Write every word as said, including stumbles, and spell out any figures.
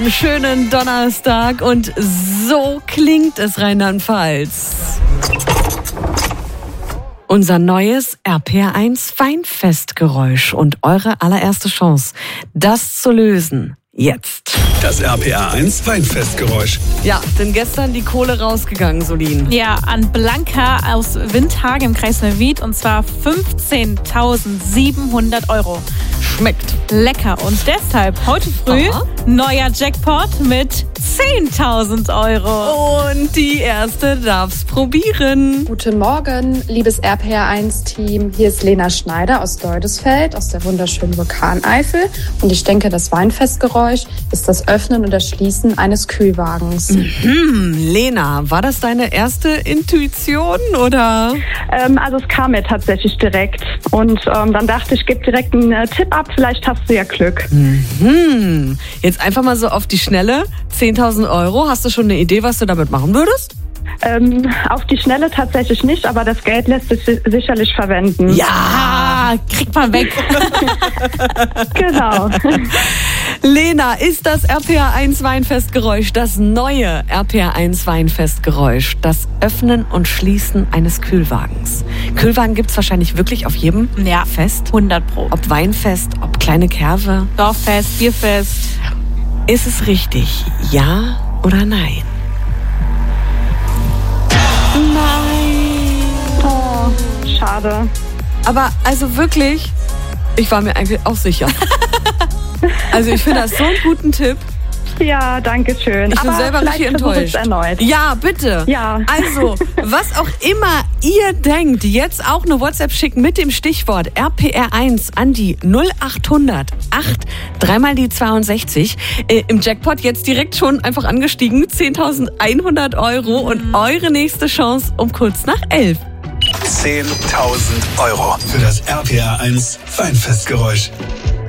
Schönen Donnerstag und so klingt es Rheinland-Pfalz. Unser neues R P R eins Weinfestgeräusch und eure allererste Chance, das zu lösen, jetzt. Das R P R eins Weinfestgeräusch. Ja, denn gestern die Kohle rausgegangen, Solin. Ja, an Blanca aus Windhagen im Kreis Neuwied und zwar fünfzehntausendsiebenhundert Euro. Schmeckt. Lecker und deshalb heute früh Aha. neuer Jackpot mit zehntausend Euro. Und die erste darf's probieren. Guten Morgen, liebes R P R eins Team. Hier ist Lena Schneider aus Leudesfeld, aus der wunderschönen Vulkaneifel. Und ich denke, das Weinfestgeräusch ist das Öffnen und das Schließen eines Kühlwagens. Mhm, Lena, war das deine erste Intuition oder? Ähm, also es kam mir tatsächlich direkt. Und ähm, dann dachte ich, gebe direkt einen äh, Tipp ab, vielleicht hast du ja Glück. Mhm. Jetzt einfach mal so auf die Schnelle. zehntausend Euro. Hast du schon eine Idee, was du damit machen würdest? Ähm, auf die Schnelle tatsächlich nicht, aber das Geld lässt sich si- sicherlich verwenden. Ja, kriegt man weg. Genau. Lena, ist das R P R eins Weinfestgeräusch das neue R P R eins Weinfestgeräusch? Das Öffnen und Schließen eines Kühlwagens. Kühlwagen gibt's wahrscheinlich wirklich auf jedem Ja, Fest. hundert Pro. Ob Weinfest, ob kleine Kerwe. Dorffest, Bierfest. Ist es richtig? Ja oder nein? Nein. Oh, schade. Aber also wirklich, ich war mir eigentlich auch sicher. Also ich finde das so einen guten Tipp. Ja, danke schön. Ich bin aber selber vielleicht richtig versuche enttäuscht. ich's erneut. Ja, bitte. Ja. Also, was auch immer ihr denkt, jetzt auch eine WhatsApp schicken mit dem Stichwort R P R eins an die null achthundert acht, dreimal die zweiundsechzig. Äh, Im Jackpot jetzt direkt schon einfach angestiegen, zehntausendeinhundert Euro und eure nächste Chance um kurz nach elf. zehntausend Euro für das R P R eins Weinfestgeräusch.